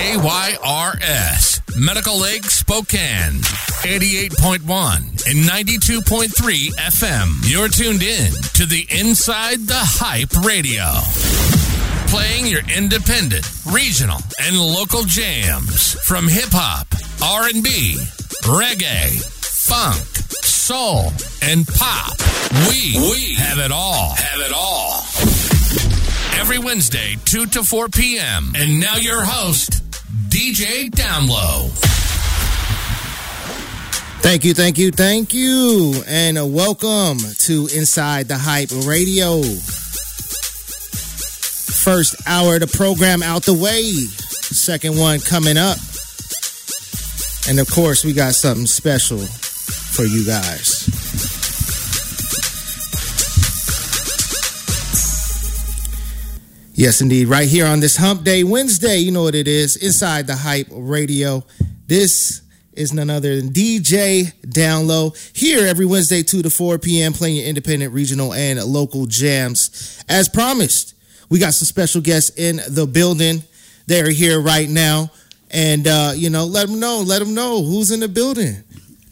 KYRS, Medical Lake, Spokane, 88.1 and 92.3 FM. You're tuned in to the Inside the Hype Radio. Playing your independent, regional, and local jams from hip-hop, R&B, reggae, funk, soul, and pop. We have it all. Every Wednesday, 2 to 4 p.m. And now your host, DJ Downlow. Thank you. And welcome to Inside the Hype Radio. First hour of the program out the way. Second one coming up. And of course, we got something special for you guys. Yes, indeed. Right here on this Hump Day Wednesday, you know what it is. Inside the Hype Radio. This is none other than DJ Downlow. Here every Wednesday, 2 to 4 p.m. playing your independent, regional, and local jams. As promised, we got some special guests in the building. They're here right now. And, let them know who's in the building.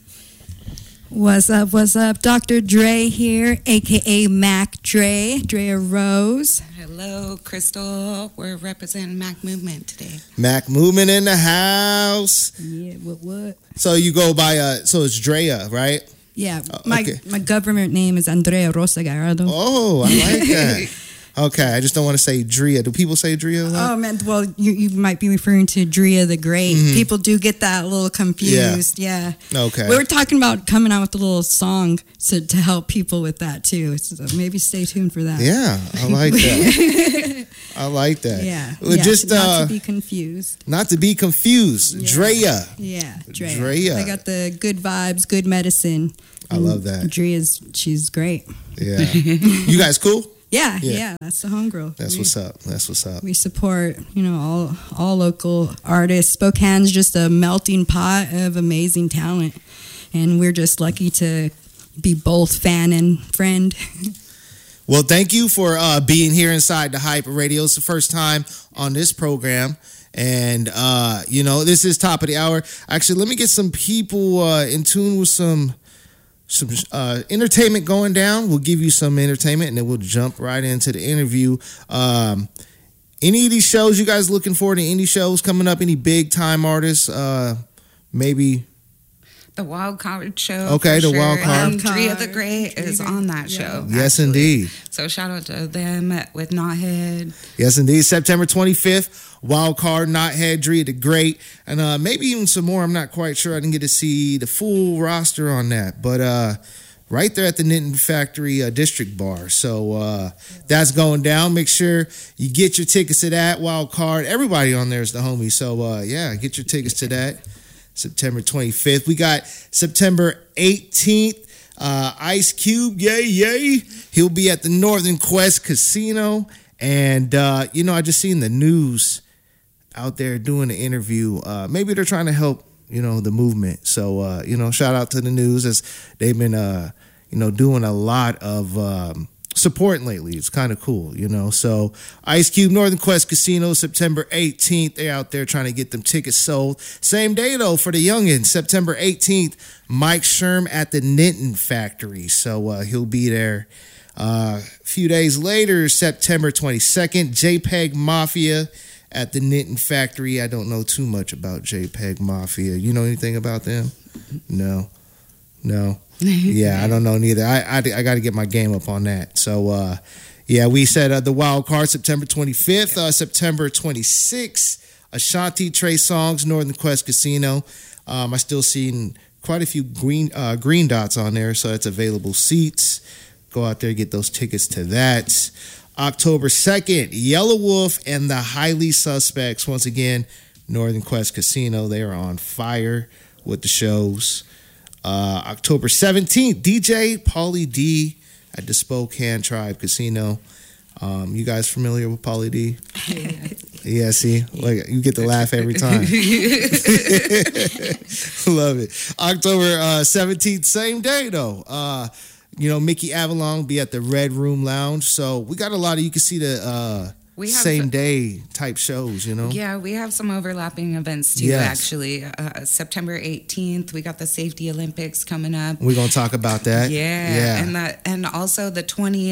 What's up? Dr. Dre here, a.k.a. Mac Dre, Drea Rose. Hello, Crystal. We're representing Mac Movement today. Mac Movement in the house. Yeah, what? So you go by, so it's Drea, right? Yeah, my government name is Andrea Rosa Gallardo. Oh, I like that. Okay, I just don't want to say Drea. Do people say Drea? Oh, man, well, you might be referring to Drea the Great. Mm-hmm. People do get that a little confused, yeah. Okay. We were talking about coming out with a little song to help people with that, too. So maybe stay tuned for that. Yeah, I like that. I like that. Yeah, just not to be confused. Not to be confused. Yeah. Drea. Yeah, Drea. I got the good vibes, good medicine. I love that. She's great. Yeah. You guys cool? Yeah, that's the homegirl. That's what's up. We support, all local artists. Spokane's just a melting pot of amazing talent, and we're just lucky to be both fan and friend. Well, thank you for being here inside the Hype Radio. It's the first time on this program, and this is top of the hour. Actually, let me get some people in tune with some entertainment going down. We'll give you some entertainment and then we'll jump right into the interview. Any of these shows you guys looking forward to? Any shows coming up? Any big time artists? Maybe the Wild Card show. Okay, the Wild Card. Drea the Great is on that show. Yes, indeed. So shout out to them with Knothead. Yes, indeed. September 25th. Wild Card, Knothead, Drea the Great, and maybe even some more. I'm not quite sure. I didn't get to see the full roster on that, but right there at the Knitting Factory District Bar. So that's going down. Make sure you get your tickets to that. Wild Card. Everybody on there is the homie. So get your tickets to that. September 25th. We got September 18th. Ice Cube, yay. He'll be at the Northern Quest Casino. And, I just seen the news out there doing the interview. Maybe they're trying to help, the movement. So, shout out to the news as they've been, doing a lot of supporting lately. It's kind of cool, So, Ice Cube, Northern Quest Casino, September 18th. They're out there trying to get them tickets sold. Same day, though, for the youngins, September 18th, Mike Sherm at the Knitting Factory. So, he'll be there. A few days later, September 22nd, JPEG Mafia at the Knitting Factory. I don't know too much about JPEG Mafia. You know anything about them? No. Yeah, I don't know neither. I got to get my game up on that. So, we said the Wild Card, September 25th. September 26th, Ashanti, Trey Songz, Northern Quest Casino. I still seen quite a few green dots on there, so it's available seats. Go out there, get those tickets to that. October 2nd, Yellow Wolf and the Highly Suspects. Once again, Northern Quest Casino. They are on fire with the shows. October 17th, DJ Pauly D at the Spokane Tribe Casino. You guys familiar with Pauly D? Yeah, see? Like, you get to laugh every time. Love it. October 17th, same day, though. Mickey Avalon will be at the Red Room Lounge. So we got a lot of, you can see the same day type shows, you know? Yeah, we have some overlapping events too, actually. September 18th, we got the Safety Olympics coming up. We're going to talk about that. Yeah. And also the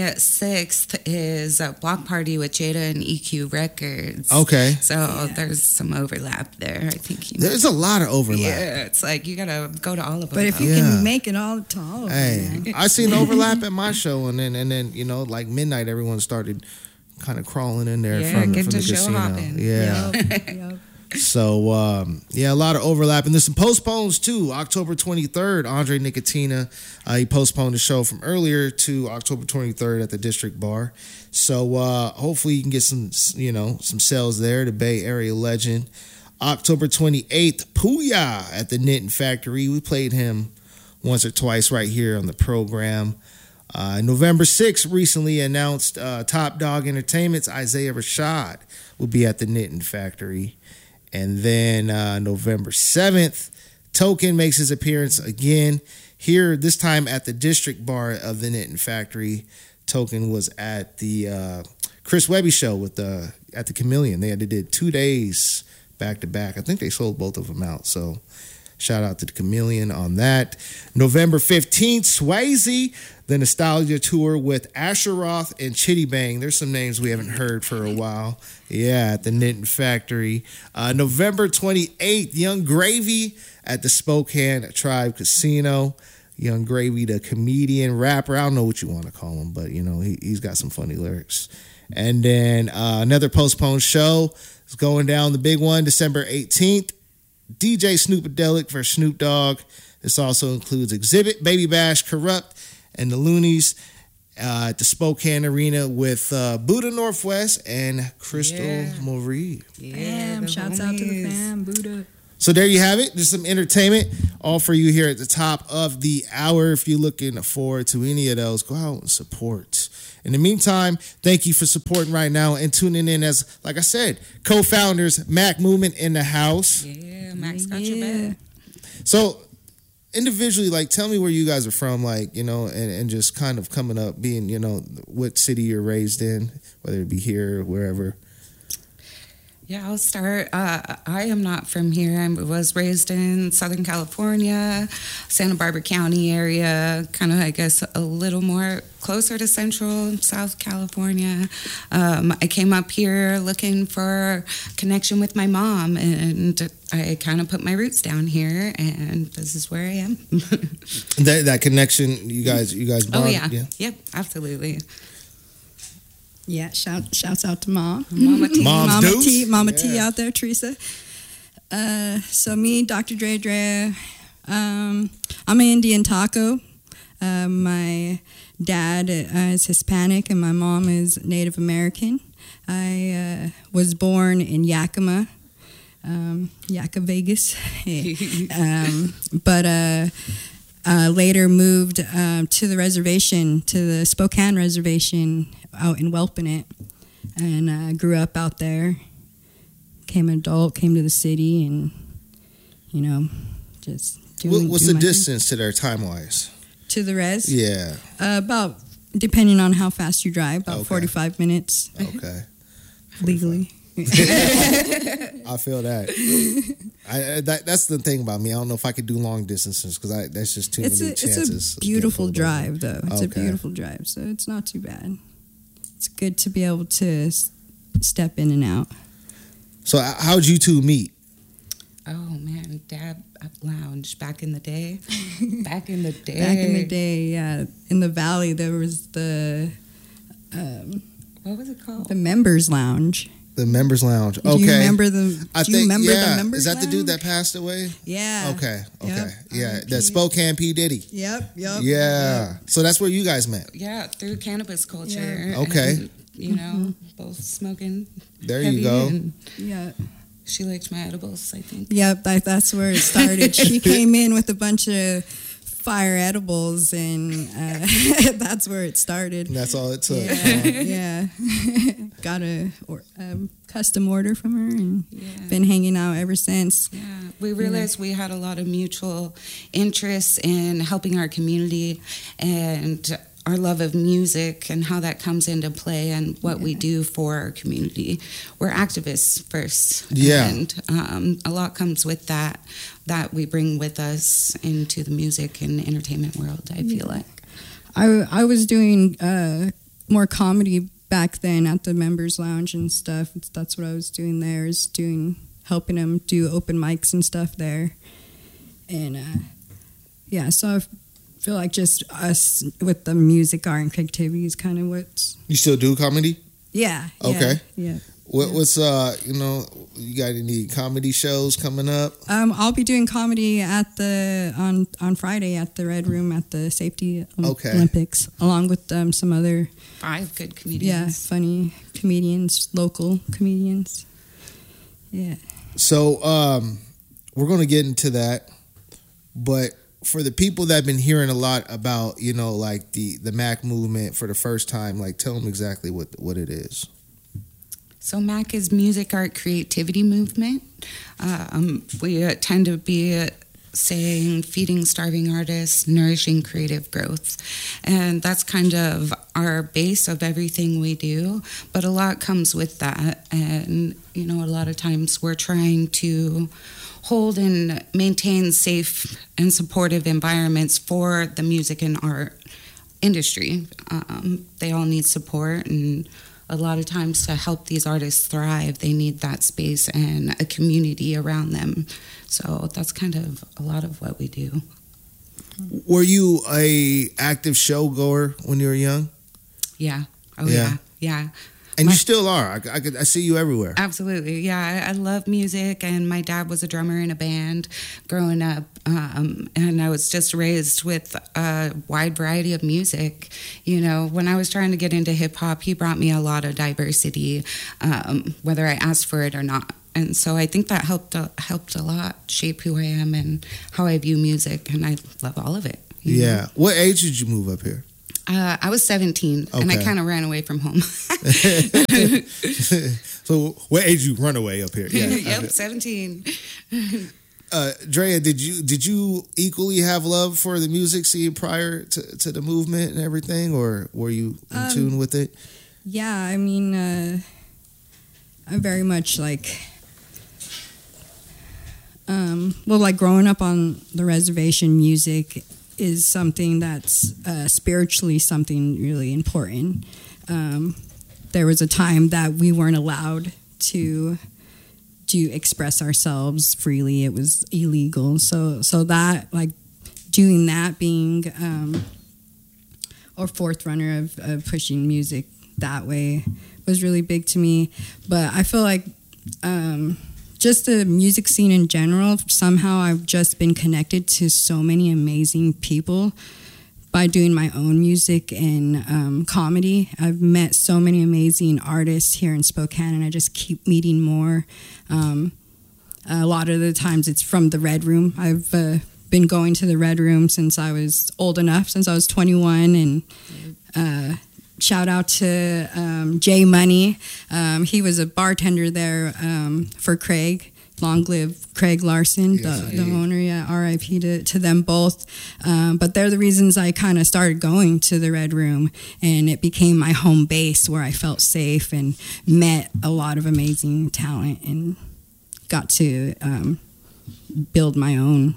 26th is a block party with Jada and EQ Records. Okay. So there's some overlap there, I think. There's a lot of overlap. Yeah, it's like you got to go to all of them. But if you can make it all to all of them. Hey, I seen overlap at my show, and then you know, like midnight, everyone started kind of crawling in there from the casino. Hopping. Yeah. Yep. So, a lot of overlap. And there's some postpones, too. October 23rd, Andre Nicotina, he postponed the show from earlier to October 23rd at the District Bar. So, hopefully you can get some sales there. The Bay Area legend. October 28th, Pouya at the Knitting Factory. We played him once or twice right here on the program. November 6th, recently announced Top Dog Entertainment's Isaiah Rashad will be at the Knitting Factory. And then November 7th, Token makes his appearance again here, this time at the District Bar of the Knitting Factory. Token was at the Chris Webby show at the Chameleon. They did 2 days back to back. I think they sold both of them out. So shout out to the Chameleon on that. November 15th, Swayze, the Nostalgia Tour with Asher Roth and Chitty Bang. There's some names we haven't heard for a while. Yeah, at the Knitting Factory. November 28th, Young Gravy at the Spokane Tribe Casino. Young Gravy, the comedian, rapper. I don't know what you want to call him, but, you know, he's got some funny lyrics. And then another postponed show is going down, the big one, December 18th. DJ Snoopadelic for Snoop Dogg. This also includes Exhibit, Baby Bash, Corrupt, and the Loonies at the Spokane Arena with Buddha Northwest and Crystal Marie. Bam, shouts out to the fam, Buddha. So there you have it. Just some entertainment, all for you here at the top of the hour. If you're looking forward to any of those, go out and support. In the meantime, thank you for supporting right now and tuning in as, like I said, co-founders, Mac Movement in the house. Yeah, Mac's got your back. So individually, like, tell me where you guys are from, like, you know, and just kind of coming up, being, you know, what city you're raised in, whether it be here or wherever. Yeah, I'll start. I am not from here. I was raised in Southern California, Santa Barbara County area, kind of, I guess, a little more closer to Central, South California. I came up here looking for connection with my mom, and I kind of put my roots down here, and this is where I am. that connection, you guys bond? Oh, yeah. Yep, absolutely. Yeah, shouts out to Mom. Mama T. Mama T out there, Teresa. So me, Dr. Dre. I'm an Indian taco. My dad is Hispanic and my mom is Native American. I was born in Yakima, Vegas. But later moved to the reservation, to the Spokane reservation out in Welpinit, and grew up out there. Came an adult, came to the city, and, you know, just doing. What's the distance to there time-wise? To the res? Yeah. About, depending on how fast you drive, about 45 minutes. Okay. Legally. I feel that. That's the thing about me. I don't know if I could do long distances because that's just too many chances. It's a beautiful drive, though. It's a beautiful drive, so it's not too bad. It's good to be able to step in and out. So how'd you two meet? Oh, man, Dab Lounge back in the day. Back in the day, yeah. In the Valley, there was the... what was it called? The Members Lounge. The Members Lounge. Okay. Do you remember the Members Lounge? Is that the dude that passed away? Yeah. Okay. Yep. Yeah. The Spokane P. Diddy. Yep. Yeah. Yep. So that's where you guys met. Yeah, through cannabis culture. Yeah. Okay. And, you know, both smoking. There you go. Yeah. She liked my edibles, I think. Yep, that's where it started. She came in with a bunch of fire edibles, and that's where it started. And that's all it took. Yeah. Got a custom order from her, and been hanging out ever since. Yeah, we realized we had a lot of mutual interests in helping our community, and our love of music and how that comes into play and what we do for our community. We're activists first. Yeah. And a lot comes with that we bring with us into the music and entertainment world, I feel like. I was doing more comedy back then at the members lounge and stuff. That's what I was doing there, is helping them do open mics and stuff there. And so I feel like just us with the music, art, and creativity is kind of what's... You still do comedy? Yeah. Okay. Yeah. What's you got any comedy shows coming up? I'll be doing comedy at on Friday at the Red Room at the Safety Olympics, along with some other 5 good comedians. Yeah, funny comedians, local comedians. Yeah. So we're going to get into that, but for the people that have been hearing a lot about, like the MAC movement for the first time, like tell them exactly what it is. So MAC is Music, Art, Creativity Movement. We tend to be saying feeding starving artists, nourishing creative growth. And that's kind of our base of everything we do. But a lot comes with that. And, a lot of times we're trying to hold and maintain safe and supportive environments for the music and art industry. They all need support, and a lot of times to help these artists thrive, they need that space and a community around them. So that's kind of a lot of what we do. Were you a active show goer when you were young? Yeah. Oh, yeah. And you still are. I see you everywhere. Absolutely. Yeah, I love music, and my dad was a drummer in a band growing up, and I was just raised with a wide variety of music. When I was trying to get into hip-hop, he brought me a lot of diversity, whether I asked for it or not. And so I think that helped a lot shape who I am and how I view music, and I love all of it. Yeah. What age did you move up here? I was 17, and I kind of ran away from home. So what age you run away up here? Yeah. Yep, 17. Drea, did you equally have love for the music scene prior to the movement and everything, or were you in tune with it? Yeah, I mean, I very much like growing up on the reservation, music is something that's spiritually something really important. There was a time that we weren't allowed to express ourselves freely. It was illegal. So that, like, doing that, being a forerunner of pushing music that way was really big to me. But I feel like just the music scene in general, somehow I've just been connected to so many amazing people by doing my own music and comedy. I've met so many amazing artists here in Spokane, and I just keep meeting more. A lot of the times it's from the Red Room. I've been going to the Red Room since I was old enough, since I was 21, and shout out to Jay Money. He was a bartender there for Craig. Long live Craig Larson, the owner. Yeah, R.I.P. to them both. But they're the reasons I kind of started going to the Red Room, and it became my home base where I felt safe and met a lot of amazing talent and got to build my own.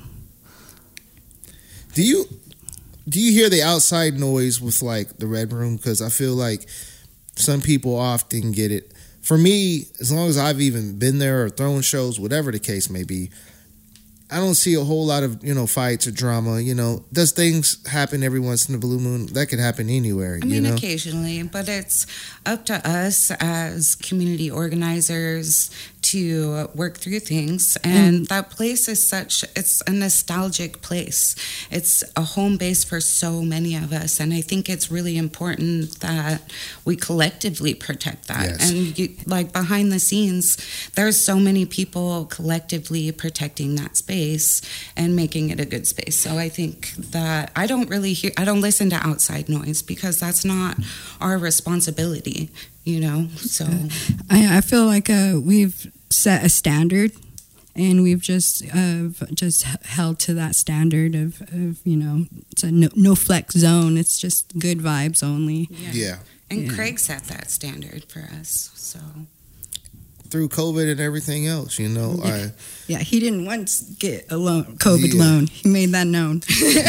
Do you hear the outside noise with like the Red Room? Because I feel like some people often get it. For me, as long as I've even been there or thrown shows, whatever the case may be, I don't see a whole lot of, fights or drama. Does things happen every once in a blue moon? That could happen anywhere. I mean, occasionally, but it's up to us as community organizers to work through things. And that place is it's a nostalgic place. It's a home base for so many of us. And I think it's really important that we collectively protect that. Yes. And behind the scenes, there's so many people collectively protecting that space and making it a good space. So I think that I don't listen to outside noise because that's not our responsibility, so. I feel like we've set a standard, and we've just held to that standard of it's a no flex zone. It's just good vibes only. Yeah. And Craig set that standard for us. So through COVID and everything else, he didn't once get a COVID loan. He made that known.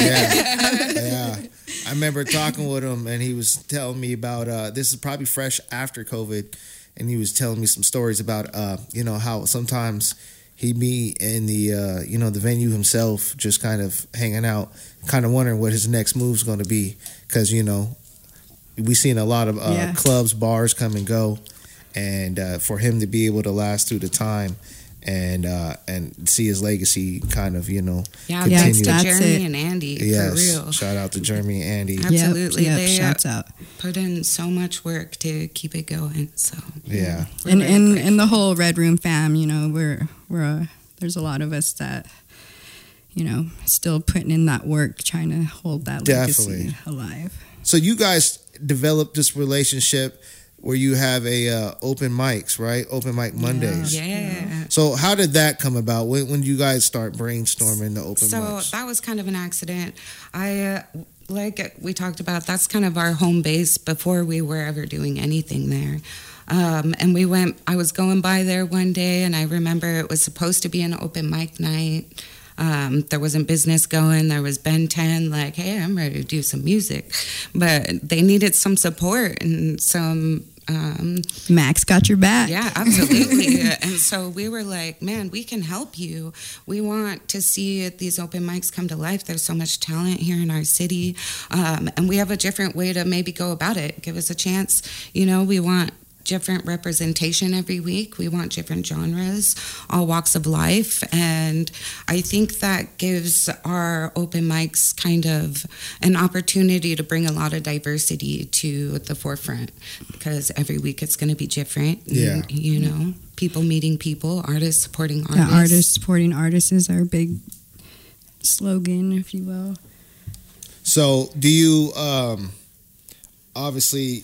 Yeah. I remember talking with him, and he was telling me about this is probably fresh after COVID, and he was telling me some stories about how sometimes he'd be in the the venue himself, just kind of hanging out, kind of wondering what his next move's going to be, because we've seen a lot of clubs, bars come and go, and for him to be able to last through the time and see his legacy kind of continue. It's to Jeremy and Andy, for real. Shout out to Jeremy and Andy. Absolutely. Yep, they shouts out. Put in so much work to keep it going. So and the whole Red Room fam, we're there's a lot of us that still putting in that work, trying to hold that legacy alive. So you guys developed this relationship where you have a open mics, right? Open mic Mondays. Yeah. So how did that come about? When did you guys start brainstorming the open mics? So that was kind of an accident. I like we talked about, that's kind of our home base before we were ever doing anything there. And I was going by there one day, and I remember it was supposed to be an open mic night. There wasn't business going. There was Ben 10, like, hey, I'm ready to do some music. But they needed some support and some... Max got your back. Yeah, absolutely. And so we were like, man, we can help you. We want to see these open mics come to life. There's so much talent here in our city. And we have a different way to maybe go about it. Give us a chance. We want different representation every week. We want different genres, all walks of life. And I think that gives our open mics kind of an opportunity to bring a lot of diversity to the forefront, because every week it's going to be different. Yeah. And, people meeting people, artists supporting artists. Yeah, artists supporting artists is our big slogan, if you will. So do you, obviously,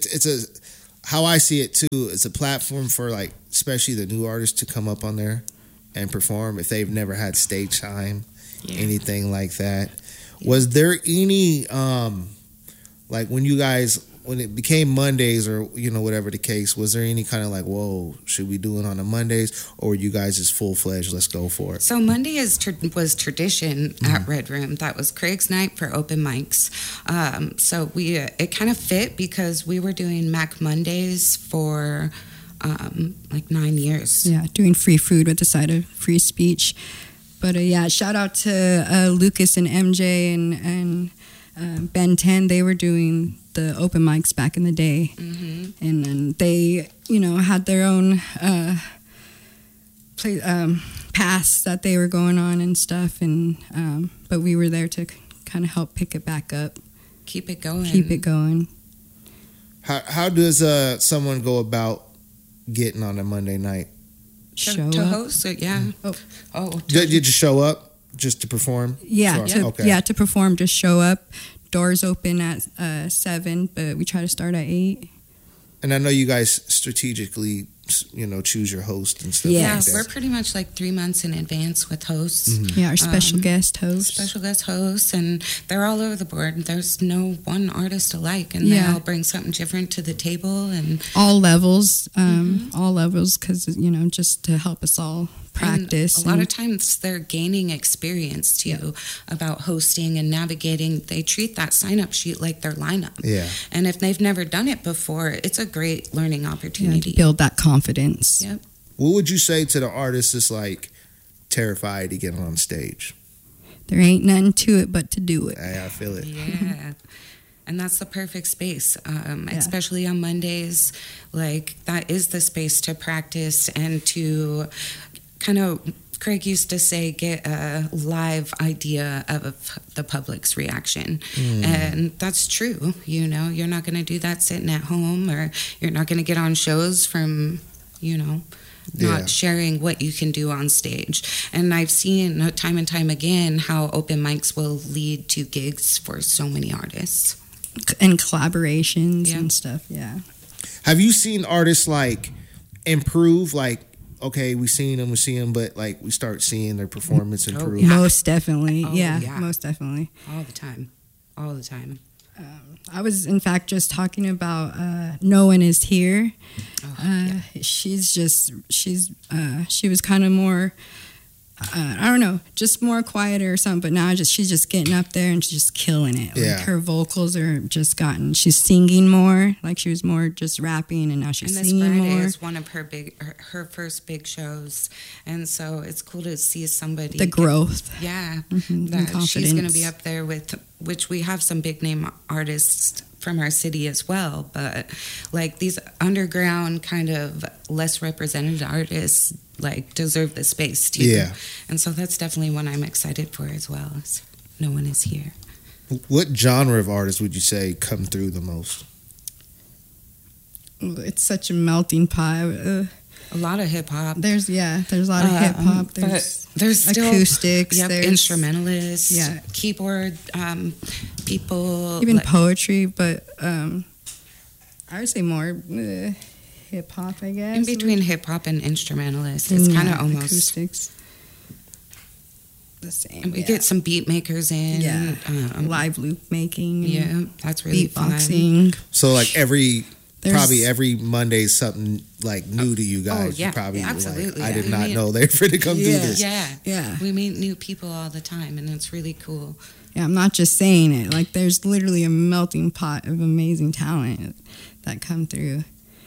how I see it too, it's a platform for like, especially the new artists to come up on there and perform if they've never had stage time, anything like that. Yeah. Was there any, like when it became Mondays or, whatever the case, was there any kind of like, whoa, should we do it on the Mondays, or were you guys just full-fledged, let's go for it? So Monday was tradition at Red Room. That was Craig's night for open mics. So it kind of fit because we were doing Mac Mondays for like 9 years. Yeah, doing free food with the side of free speech. But shout out to Lucas and MJ and Ben 10. They were doing the open mics back in the day, and then they had their own paths that they were going on and stuff, and but we were there to kind of help pick it back up, keep it going. How does someone go about getting on a Monday night? To host it? Did you just show up just to perform? To perform, just show up. Doors open at 7, but we try to start at 8. And I know you guys strategically, choose your host and stuff like that. Yeah, we're pretty much like 3 months in advance with hosts. Mm-hmm. Yeah, our special guest hosts. Special guest hosts, and they're all over the board. There's no one artist alike, and they all bring something different to the table. And all levels, because, just to help us all practice. And a lot of times they're gaining experience too about hosting and navigating. They treat that sign-up sheet like their lineup. Yeah. And if they've never done it before, it's a great learning opportunity. To build that confidence. Yep. What would you say to the artist that's like terrified to get on stage? There ain't nothing to it but to do it. I feel it. Yeah. And that's the perfect space, especially on Mondays. Like, that is the space to practice and to kind of, Craig used to say, get a live idea of the public's reaction. And that's true. You're not going to do that sitting at home, or you're not going to get on shows from, not sharing what you can do on stage. And I've seen time and time again how open mics will lead to gigs for so many artists. And collaborations and stuff, yeah. Have you seen artists like improve, like okay, we see them, but like we start seeing their performance improve. Most definitely. Most definitely. All the time. I was, in fact, just talking about No One Is Here. She was kind of more, I don't know, just more quieter or something, but now she's just getting up there and she's just killing it. Like her vocals are just she's singing more, like she was more just rapping, and now she's singing more. And this Friday is one of her first big shows, and so it's cool to see somebody. The growth. That she's going to be up there with, which we have some big name artists from our city as well, but like these underground kind of less represented artists like deserve the space too. Yeah. And so that's definitely one I'm excited for as well. No One Is Here. What genre of artists would you say come through the most? It's such a melting pot. A lot of hip hop. There's a lot of hip hop. There's still acoustics. There's instrumentalists. Yeah. Keyboard people. Even poetry, but I would say more hip hop, I guess. In between hip hop and instrumentalists, it's kind of almost acoustics. The same. And we get some beat makers in. Yeah. Live loop making. Yeah, that's really beatboxing. fun. So like probably every Monday is something like new to you guys. You probably absolutely. I did not know they were free to come do this. Yeah. We meet new people all the time, and it's really cool. Yeah, I'm not just saying it. Like, there's literally a melting pot of amazing talent that come through.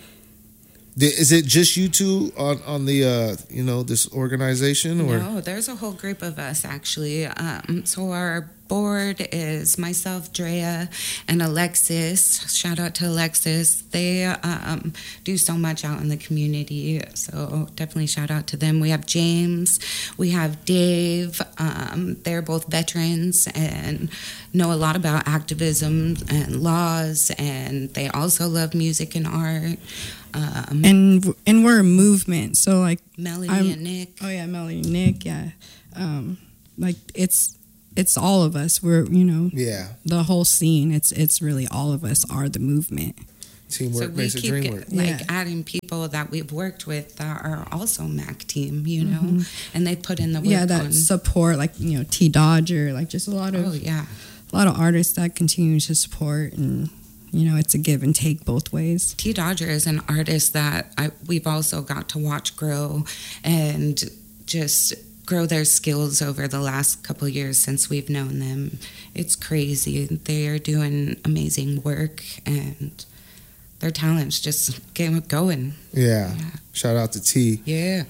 Is it just you two on the this organization, or no? There's a whole group of us actually. So our board is myself, Drea, and Alexis. Shout out to Alexis. They do so much out in the community. So definitely shout out to them. We have James. We have Dave. They're both veterans and know a lot about activism and laws, and they also love music and art. And we're a movement, so like Melody and Nick. Oh yeah, Melody and Nick. Yeah, like it's all of us. We're the whole scene. It's really all of us are the movement. Teamwork makes a dream work. Adding people that we've worked with that are also MAC team, and they put in the work. Yeah, that support, like T Dodger, like just a lot of artists that continue to support, and it's a give and take both ways. T Dodger is an artist that we've also got to watch grow and just grow their skills over the last couple of years since we've known them. It's crazy. They are doing amazing work, and their talents just keep going. Yeah. Shout out to T. Yeah.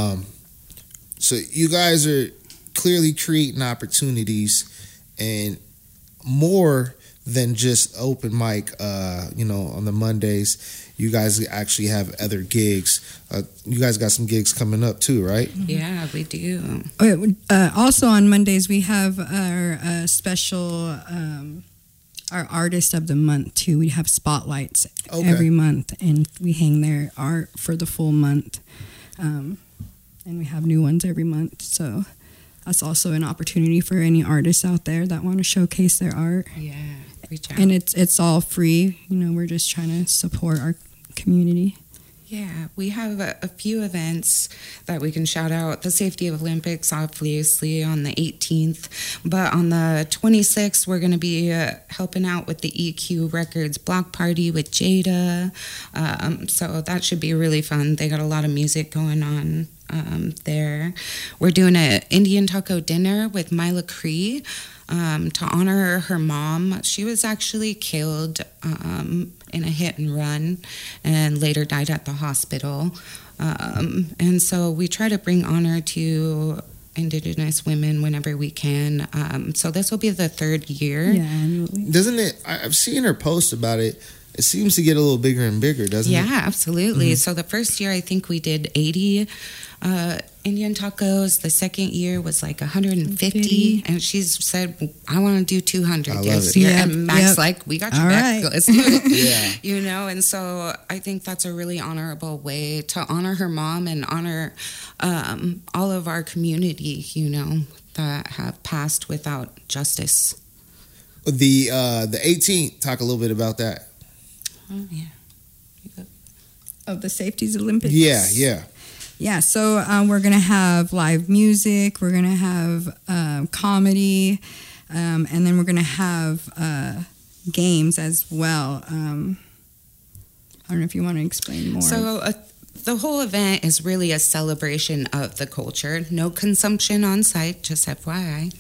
So you guys are clearly creating opportunities, and more than just open mic, on the Mondays. You guys actually have other gigs. You guys got some gigs coming up too, right? Yeah, we do. Also on Mondays, we have our special, our Artist of the Month too. We have spotlights every month, and we hang their art for the full month. And we have new ones every month, so that's also an opportunity for any artists out there that want to showcase their art. Yeah, reach out. And it's all free. We're just trying to support our community. Yeah, we have a few events that we can shout out. The Safety Olympics, obviously, on the 18th. But on the 26th, we're going to be helping out with the EQ Records Block Party with Jada. So that should be really fun. They got a lot of music going on there. We're doing an Indian taco dinner with Myla Cree to honor her mom. She was actually killed in a hit and run and later died at the hospital. And so we try to bring honor to Indigenous women whenever we can. So this will be the third year. Yeah, annually. Doesn't it? I've seen her post about it. It seems to get a little bigger and bigger, doesn't it? Yeah, absolutely. Mm-hmm. So the first year, I think we did 80 Indian tacos. The second year was like 150. And she's said, I want to do 200 this year. Yep, and Mac's like, we got your back. Let's do it. Yeah. And so I think that's a really honorable way to honor her mom and honor all of our community, that have passed without justice. The 18th, talk a little bit about that. Oh, yeah. Of the Safeties Olympics? Yeah. Yeah, so we're going to have live music, we're going to have comedy, and then we're going to have games as well. I don't know if you want to explain more. So the whole event is really a celebration of the culture. No consumption on site, just FYI.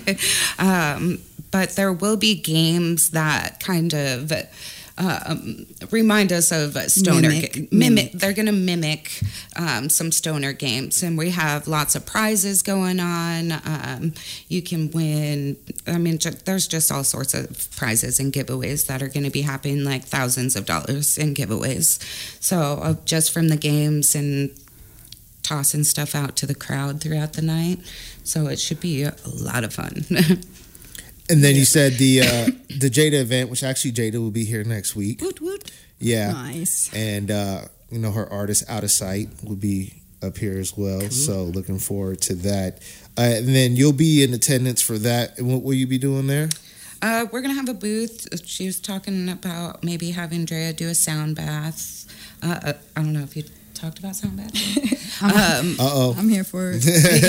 But there will be games that kind of remind us of stoner mimic. They're going to mimic some stoner games, and we have lots of prizes going on. You can win. I mean, there's just all sorts of prizes and giveaways that are going to be happening, like thousands of dollars in giveaways. So just from the games and tossing stuff out to the crowd throughout the night. So it should be a lot of fun. And then you said the Jada event, which actually Jada will be here next week. Woot woot. Yeah. Nice. And, her artist Out of Sight will be up here as well. Cool. So looking forward to that. And then you'll be in attendance for that. And what will you be doing there? We're going to have a booth. She was talking about maybe having Drea do a sound bath. I don't know if you talked about sound bath. I'm here for it.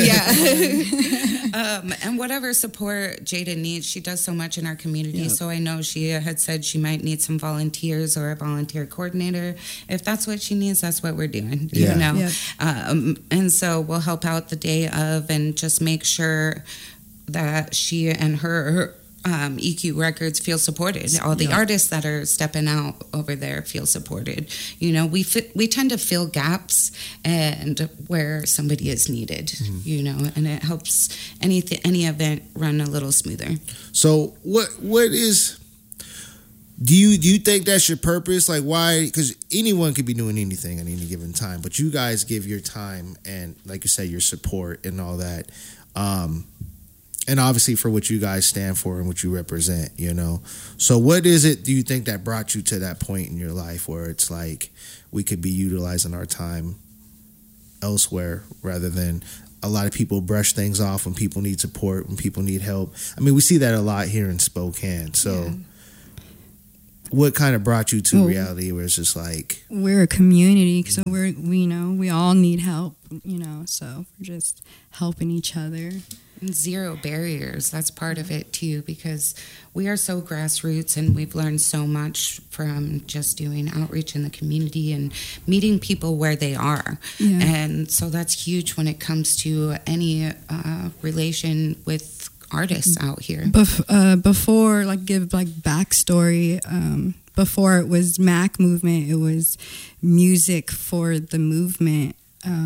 Yeah. And whatever support Jada needs, she does so much in our community. Yep. So I know she had said she might need some volunteers or a volunteer coordinator. If that's what she needs, that's what we're doing. Yeah. You know. Yep. And so we'll help out the day of and just make sure that she and her EQ Records feel supported. All the artists that are stepping out over there feel supported. You know, we tend to fill gaps and where somebody is needed. Mm-hmm. You know, and it helps any event run a little smoother. So what is? Do you think that's your purpose? Like, why? Because anyone could be doing anything at any given time, but you guys give your time and, like you say, your support and all that. And obviously for what you guys stand for and what you represent, you know. So what is it, do you think, that brought you to that point in your life where it's like we could be utilizing our time elsewhere rather than a lot of people brush things off when people need support, when people need help? I mean, we see that a lot here in Spokane. So what kind of brought you to reality where it's just like... We're a community, so we all need help, you know, so we're just helping each other. Zero barriers. That's part of it too, because we are so grassroots and we've learned so much from just doing outreach in the community and meeting people where they are. Yeah. And so that's huge when it comes to any relation with artists out here. Before, give backstory. Before it was MAC movement, it was music for the movement.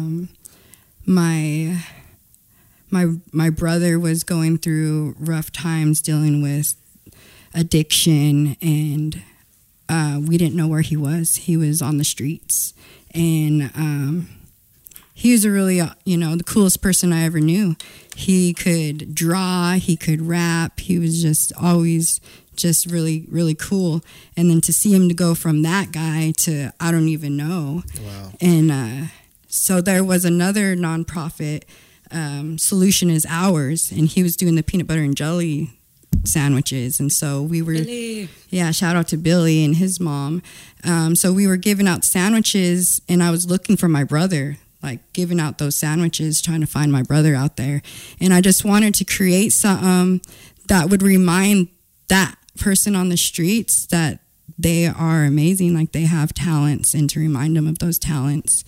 My brother was going through rough times dealing with addiction, and we didn't know where he was. He was on the streets, and he was a really, the coolest person I ever knew. He could draw, he could rap, he was just always just really, really cool. And then to see him to go from that guy to I don't even know. Wow. And so there was another nonprofit, Solution Is Ours, and he was doing the peanut butter and jelly sandwiches, and so we were Billy. Shout out to Billy and his mom. So we were giving out sandwiches, and I was looking for my brother, giving out those sandwiches, trying to find my brother out there. And I just wanted to create something that would remind that person on the streets that they are amazing, they have talents, and to remind them of those talents.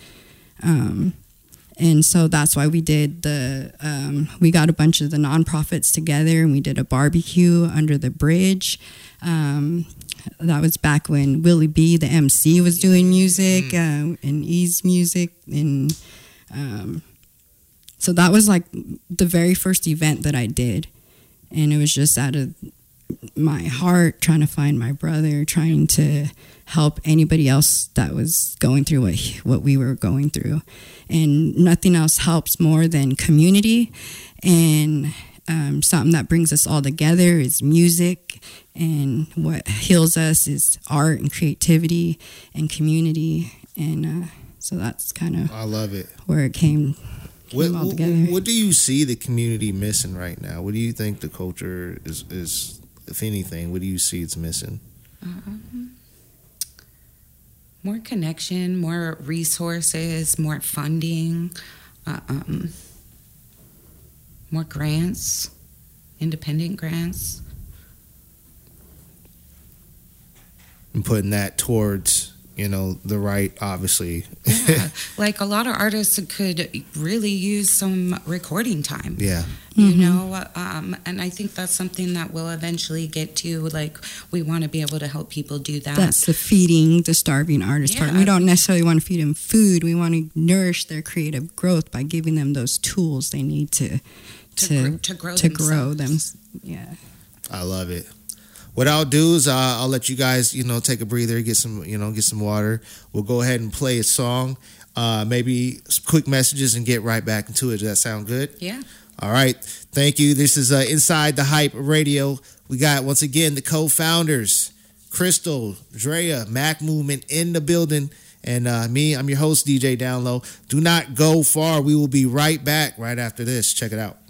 And so that's why we did we got a bunch of the nonprofits together, and we did a barbecue under the bridge. That was back when Willie B, the MC, was doing music, and E's music. And so that was the very first event that I did. And it was just out of my heart, trying to find my brother, trying to help anybody else that was going through what we were going through. And nothing else helps more than community, and something that brings us all together is music, and what heals us is art and creativity and community. And so that's kind of, I love it, where it came all together. What do you see the community missing right now? What do you think the culture is, if anything, what do you see it's missing? more connection, more resources, more funding, more grants, independent grants. And putting that towards, the right, obviously. Yeah, like a lot of artists could really use some recording time. Yeah. And I think that's something that we'll eventually get to. Like, we want to be able to help people do that. That's the feeding the starving artist part. We don't necessarily want to feed them food. We want to nourish their creative growth by giving them those tools they need to grow them. Yeah. I love it. What I'll do is I'll let you guys, take a breather, get some water. We'll go ahead and play a song, maybe some quick messages, and get right back into it. Does that sound good? Yeah. All right. Thank you. This is Inside the Hype Radio. We got, once again, the co-founders, Crystal, Drea, Mac Movement in the building, and me. I'm your host, DJ Download. Do not go far. We will be right back right after this. Check it out.